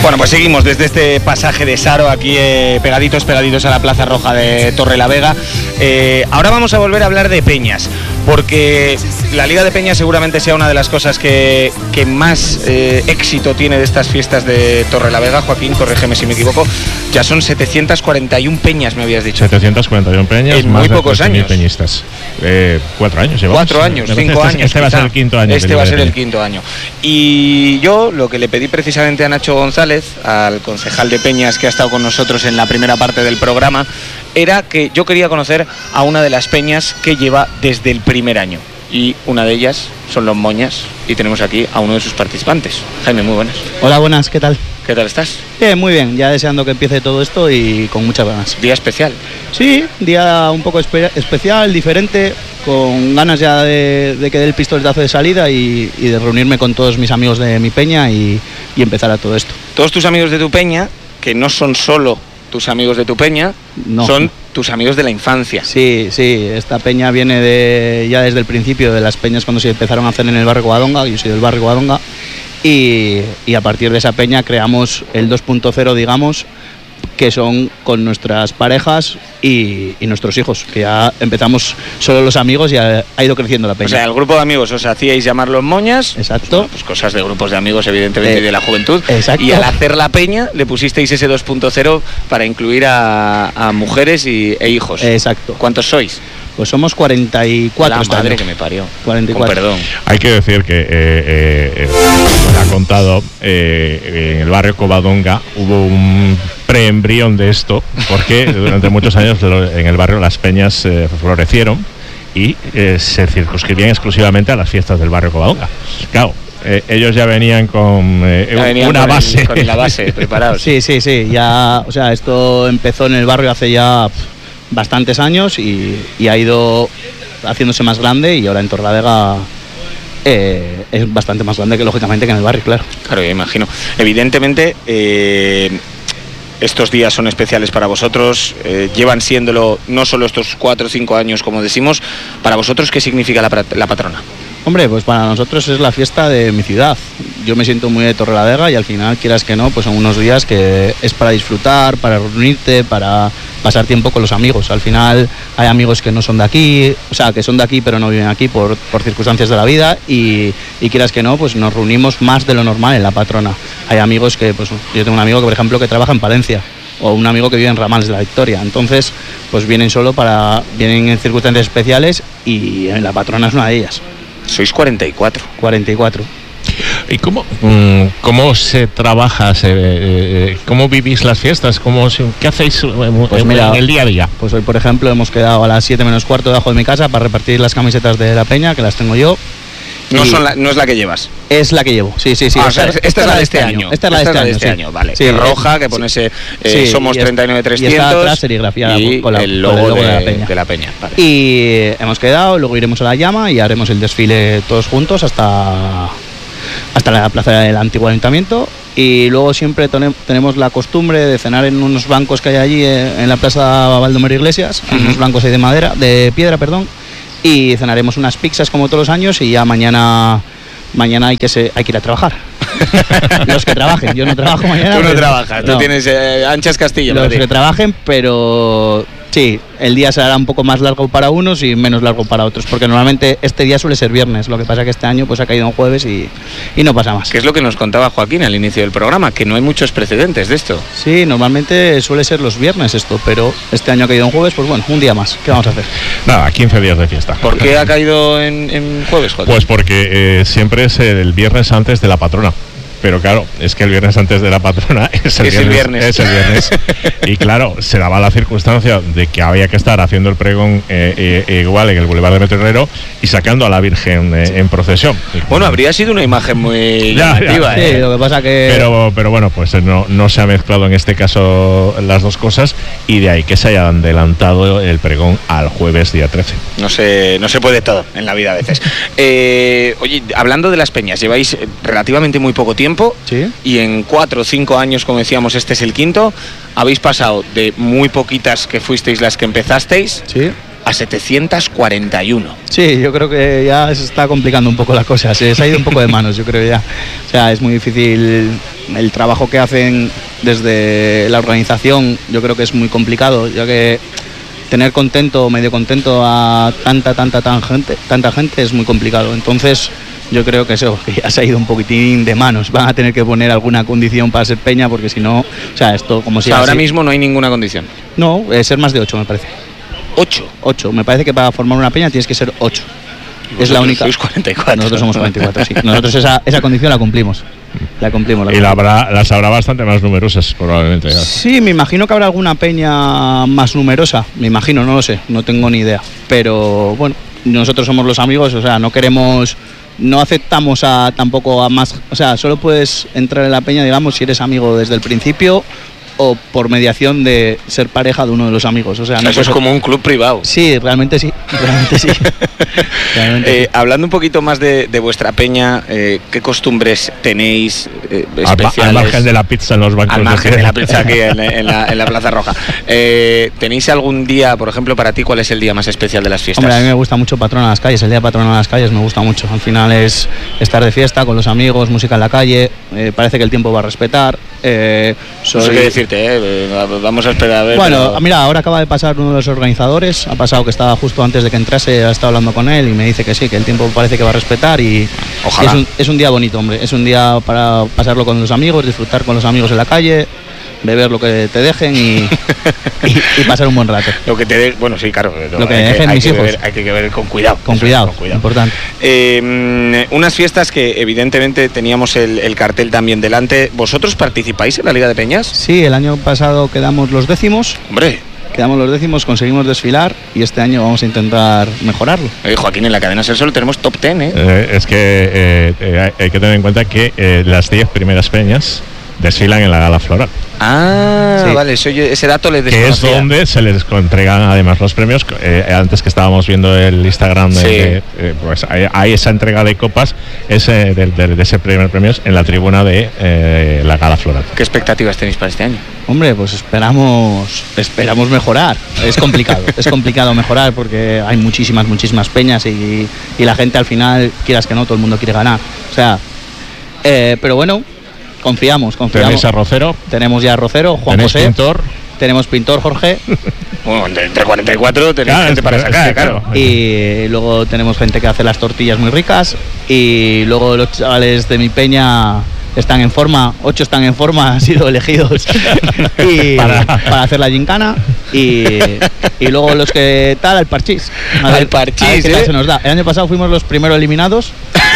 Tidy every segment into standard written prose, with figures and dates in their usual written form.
Bueno, pues seguimos desde este pasaje de Saro, aquí pegaditos a la Plaza Roja de Torrelavega. Ahora vamos a volver a hablar de peñas, porque la Liga de Peñas seguramente sea una de las cosas que más éxito tiene de estas fiestas de Torrelavega. Joaquín, corrígeme si me equivoco, ya son 741 peñas, me habías dicho. 741 peñas, en más muy de pocos años. Peñistas. 4 años llevamos. 4 años, 5 años. Este va a ser el quinto año. Este va a ser el quinto año. Y yo lo que le pedí precisamente a Nacho González, al concejal de Peñas que ha estado con nosotros en la primera parte del programa, era que yo quería conocer a una de las peñas que lleva desde el primer año. Y una de ellas son los Moñas, y tenemos aquí a uno de sus participantes. Jaime, muy buenas. Hola, buenas, ¿qué tal? ¿Qué tal estás? Muy bien, ya deseando que empiece todo esto y con muchas ganas. ¿Día especial? Sí, día un poco especial, diferente, con ganas ya de que dé el pistoletazo de salida y de reunirme con todos mis amigos de mi peña y empezar a todo esto. Todos tus amigos de tu peña, que no son solo tus amigos de tu peña, no, son tus amigos de la infancia. Sí, esta peña viene ya desde el principio de las peñas cuando se empezaron a hacer en el barrio Covadonga. Yo soy del barrio Covadonga y a partir de esa peña creamos el 2.0, digamos, que son con nuestras parejas y nuestros hijos, que ya empezamos solo los amigos y ha ido creciendo la peña. O sea, el grupo de amigos os hacíais llamar los Moñas. Exacto. Bueno, pues cosas de grupos de amigos, evidentemente, y de la juventud. Exacto. Y al hacer la peña le pusisteis ese 2.0 para incluir a mujeres e hijos. Exacto. ¿Cuántos sois? Pues somos 44. La madre que me parió. 44. Con perdón. Hay que decir que me ha contado, en el barrio Covadonga hubo un preembrión de esto, porque durante muchos años en el barrio las peñas florecieron y se circunscribían exclusivamente a las fiestas del barrio Covadonga. Claro, ellos ya venían con una base. Con la base preparados. Sí. Ya, o sea, esto empezó en el barrio hace ya bastantes años y ha ido haciéndose más grande, y ahora en Torrelavega es bastante más grande que, lógicamente, que en el barrio, claro. Claro, yo imagino. Evidentemente, estos días son especiales para vosotros, llevan siéndolo no solo estos 4 o 5 años, como decimos. Para vosotros, ¿qué significa la patrona? Hombre, pues para nosotros es la fiesta de mi ciudad. Yo me siento muy de Torrelavega y al final, quieras que no, pues son unos días que es para disfrutar, para reunirte, para pasar tiempo con los amigos. Al final hay amigos que no son de aquí, o sea, que son de aquí pero no viven aquí por circunstancias de la vida, y quieras que no, pues nos reunimos más de lo normal en la patrona. Hay amigos que, pues yo tengo un amigo que, por ejemplo, que trabaja en Palencia, o un amigo que vive en Ramales de la Victoria. Entonces, pues vienen vienen en circunstancias especiales, y en la patrona es una de ellas. Sois 44. 44. ¿Y cómo se trabaja? ¿Cómo vivís las fiestas? ¿Qué hacéis pues mira, en el día a día? Pues hoy, por ejemplo, hemos quedado a las 7 menos cuarto debajo de mi casa para repartir las camisetas de la peña, que las tengo yo. No es la que llevas. Es la que llevo, sí. O sea, esta es la de este año. Esta es la de este año, vale. Sí, que roja, que pone somos 39.300. Y está atrás serigrafiada con el logo de la peña. Vale. Y hemos quedado, luego iremos a la llama y haremos el desfile todos juntos hasta la plaza del antiguo ayuntamiento. Y luego siempre tenemos la costumbre de cenar en unos bancos que hay allí en la plaza Baldomero Iglesias, unos bancos ahí de piedra, y cenaremos unas pizzas como todos los años, y ya mañana hay que ir a trabajar. Los que trabajen, yo no trabajo mañana. Tú no trabajas, tú tienes anchas Castillo. Los que trabajen, pero sí, el día será un poco más largo para unos y menos largo para otros, porque normalmente este día suele ser viernes. Lo que pasa que este año pues ha caído en jueves y no pasa más. Que es lo que nos contaba Joaquín al inicio del programa, que no hay muchos precedentes de esto. Sí, normalmente suele ser los viernes esto, pero este año ha caído en jueves, pues bueno, un día más. ¿Qué vamos a hacer? Nada, 15 días de fiesta. ¿Por qué ha caído en jueves, Joaquín? Pues porque siempre es el viernes antes de la patrona. Pero claro, es que el viernes antes de la patrona es el viernes. Y claro, se daba la circunstancia de que había que estar haciendo el pregón igual en el Boulevard de Metrorrero y sacando a la Virgen en procesión. Bueno, habría sido una imagen muy llamativa. Sí, lo que pasa que... Pero bueno, pues no se ha mezclado en este caso las dos cosas, y de ahí que se haya adelantado el pregón al jueves día 13. No se puede todo en la vida a veces. Oye, hablando de las peñas, lleváis relativamente muy poco tiempo. ¿Sí? Y en 4 o 5 años, como decíamos, este es el quinto. Habéis pasado de muy poquitas que fuisteis las que empezasteis, ¿sí?, a 741. Sí, yo creo que ya se está complicando un poco la cosa, se ha ido un poco de manos, yo creo ya. O sea, es muy difícil el trabajo que hacen desde la organización yo creo que es muy complicado, ya que tener contento, medio contento a tanta gente es muy complicado. Entonces yo creo que eso, que ya se ha ido un poquitín de manos. Van a tener que poner alguna condición para ser peña, porque si no, o sea, esto como si... ahora mismo no hay ninguna condición. No, ser más de 8 me parece. ¿8? Me parece que para formar una peña tienes que ser 8. Es la única. Sois 44. Nosotros somos 44, sí. Nosotros esa condición la cumplimos. Y las habrá bastante más numerosas, probablemente. Ya. Sí, me imagino que habrá alguna peña más numerosa. Me imagino, no lo sé, no tengo ni idea. Pero bueno, nosotros somos los amigos, o sea, no aceptamos tampoco a más. O sea, solo puedes entrar en la peña, digamos, si eres amigo desde el principio o por mediación de ser pareja de uno de los amigos. O sea, eso es como un club privado. Sí, realmente sí. Hablando un poquito más de vuestra peña, ¿qué costumbres tenéis especiales? Al margen de la pizza en los bancos. Al margen de la pizza aquí en la Plaza Roja. ¿Tenéis algún día, por ejemplo, para ti, cuál es el día más especial de las fiestas? Hombre, a mí me gusta mucho Patrona de las Calles. El día de Patrona de las Calles me gusta mucho. Al final es estar de fiesta con los amigos, música en la calle. Parece que el tiempo va a respetar. No sé qué decirte, vamos a esperar a ver. Bueno, mira, ahora acaba de pasar uno de los organizadores, ha pasado que estaba justo antes de que entrase, ha estado hablando con él y me dice que sí, que el tiempo parece que va a respetar y ojalá. Es un día bonito, hombre, es un día para pasarlo con los amigos, disfrutar con los amigos en la calle, beber lo que te dejen y pasar un buen rato. Lo que te bueno, sí, claro. Lo que dejen mis hijos. Hay que beber con cuidado. Con cuidado, importante. Unas fiestas que evidentemente teníamos el cartel también delante. ¿Vosotros participáis en la Liga de Peñas? Sí, el año pasado quedamos los 10º. Hombre. Quedamos los 10º, conseguimos desfilar y este año vamos a intentar mejorarlo. Joaquín, en la cadena Ser solo tenemos top 10, es que hay que tener en cuenta que las 10 primeras peñas desfilan en la gala floral. Sí. Vale, ese dato les desconocía. Que es donde se les entregan además los premios. Antes que estábamos viendo el Instagram, pues hay esa entrega de copas de ese primer premio en la tribuna de la gala floral. ¿Qué expectativas tenéis para este año? Hombre, pues esperamos mejorar. Es complicado mejorar porque hay muchísimas peñas y la gente al final, quieras que no, todo el mundo quiere ganar. O sea, pero bueno, confiamos. ¿Tenéis a Rocero? Tenemos ya a Rocero, Juan José. Pintor? Tenemos pintor, Jorge. Bueno, entre 44 tenéis gente para sacar, claro. Y luego tenemos gente que hace las tortillas muy ricas. Y luego los chavales de mi peña están en forma, 8 están en forma, han sido elegidos para hacer la gincana. Y luego los que tal, al parchís. A ver qué tal se nos da. El año pasado fuimos los primeros eliminados.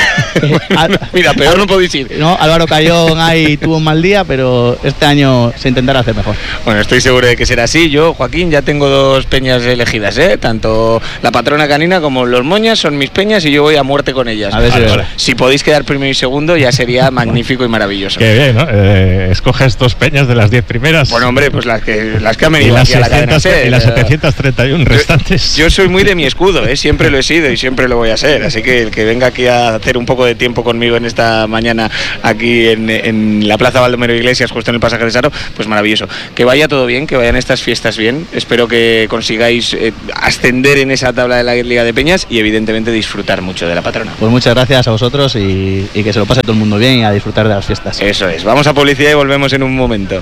Mira, peor no podéis ir. No, Álvaro Cayón ahí tuvo un mal día, pero este año se intentará hacer mejor. Bueno, estoy seguro de que será así. Yo, Joaquín, ya tengo 2 peñas elegidas, tanto la Patrona Canina como los Moñas son mis peñas y yo voy a muerte con ellas. A ver si podéis quedar primero y segundo ya sería magnífico y maravilloso. Qué bien, ¿no? Escoges 2 peñas de las 10 primeras. Bueno, hombre, pues las que han venido aquí a la cadena Ser. Y las 731 restantes. Yo soy muy de mi escudo, siempre lo he sido y siempre lo voy a ser. Así que el que venga aquí a hacer un poco de tiempo conmigo en esta mañana aquí en la Plaza Baldomero Iglesias, justo en el pasaje de Saro, pues maravilloso. Que vaya todo bien, que vayan estas fiestas bien. Espero que consigáis ascender en esa tabla de la Liga de Peñas y evidentemente disfrutar mucho de la Patrona. Pues muchas gracias a vosotros y que se lo pase todo el mundo bien y a disfrutar de las fiestas. Eso es. Vamos a publicidad y volvemos en un momento.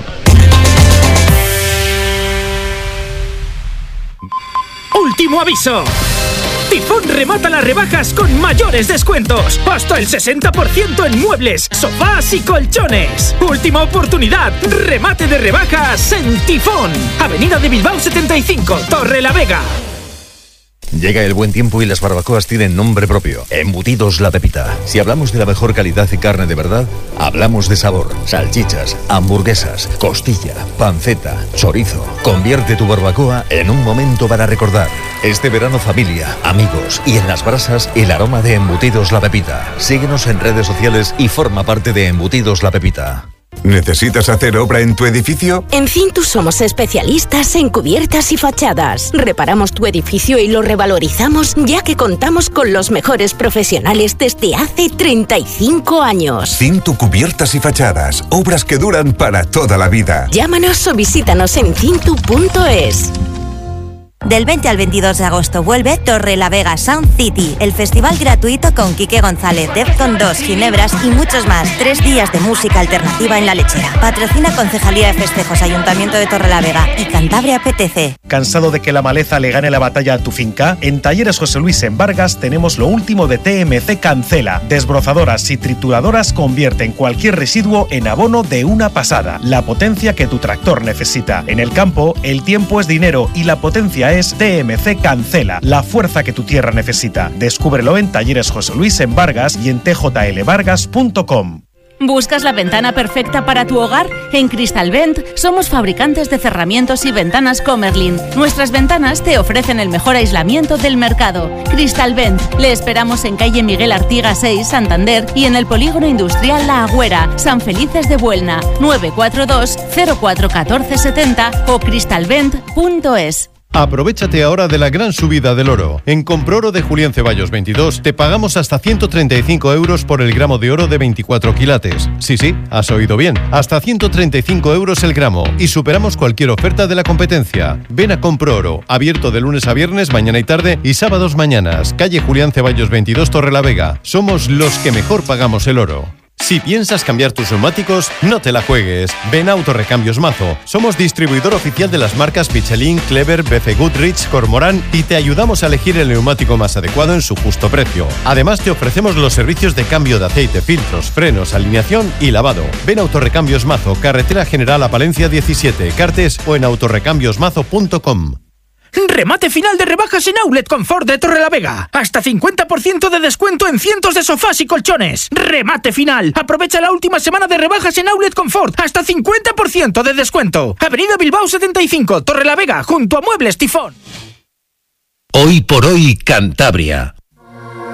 Último aviso. Tifón remata las rebajas con mayores descuentos. Hasta el 60% en muebles, sofás y colchones. Última oportunidad. Remate de rebajas en Tifón. Avenida de Bilbao 75, Torre la Vega. Llega el buen tiempo y las barbacoas tienen nombre propio. Embutidos La Pepita. Si hablamos de la mejor calidad y carne de verdad, hablamos de sabor. Salchichas, hamburguesas, costilla, panceta, chorizo. Convierte tu barbacoa en un momento para recordar. Este verano, familia, amigos y en las brasas, el aroma de Embutidos La Pepita. Síguenos en redes sociales y forma parte de Embutidos La Pepita. ¿Necesitas hacer obra en tu edificio? En Cintus somos especialistas en cubiertas y fachadas. Reparamos tu edificio y lo revalorizamos ya que contamos con los mejores profesionales desde hace 35 años. Cintu Cubiertas y Fachadas. Obras que duran para toda la vida. Llámanos o visítanos en cintu.es. Del 20 al 22 de agosto vuelve Torrelavega Sound City, el festival gratuito con Quique González, Defcon 2, Ginebras y muchos más. 3 días de música alternativa en La Lechera. Patrocina Concejalía de Festejos, Ayuntamiento de Torrelavega y Cantabria PTC. ¿Cansado de que la maleza le gane la batalla a tu finca? En Talleres José Luis en Vargas tenemos lo último de TMC Cancela. Desbrozadoras y trituradoras convierten cualquier residuo en abono de una pasada. La potencia que tu tractor necesita. En el campo, el tiempo es dinero y la potencia es TMC Cancela. La fuerza que tu tierra necesita. Descúbrelo en Talleres José Luis en Vargas y en tjlvargas.com. ¿Buscas la ventana perfecta para tu hogar? En Cristalvent somos fabricantes de cerramientos y ventanas Comerlin. Nuestras ventanas te ofrecen el mejor aislamiento del mercado. Cristalvent. Le esperamos en calle Miguel Artigas 6, Santander, y en el polígono industrial La Agüera, San Felices de Buelna. 942 04 14 70 o cristalvent.es. Aprovechate ahora de la gran subida del oro. En Comproro de Julián Ceballos 22 te pagamos hasta 135 euros por el gramo de oro de 24 quilates. Sí, has oído bien. Hasta 135 euros el gramo y superamos cualquier oferta de la competencia. Ven a Comproro, abierto de lunes a viernes, mañana y tarde y sábados mañanas. Calle Julián Ceballos 22, Torrelavega. Somos los que mejor pagamos el oro. Si piensas cambiar tus neumáticos, no te la juegues. Ven a Autorrecambios Mazo. Somos distribuidor oficial de las marcas Michelin, Clever, BC Goodrich, Cormorán y te ayudamos a elegir el neumático más adecuado en su justo precio. Además, te ofrecemos los servicios de cambio de aceite, filtros, frenos, alineación y lavado. Ven a Autorrecambios Mazo, Carretera General a Palencia 17, Cartes o en autorrecambiosmazo.com. Remate final de rebajas en Outlet Confort de Torrelavega. Hasta 50% de descuento en cientos de sofás y colchones. Remate final. Aprovecha la última semana de rebajas en Outlet Confort. Hasta 50% de descuento. Avenida Bilbao 75, Torrelavega, junto a Muebles Tifón. Hoy por hoy, Cantabria.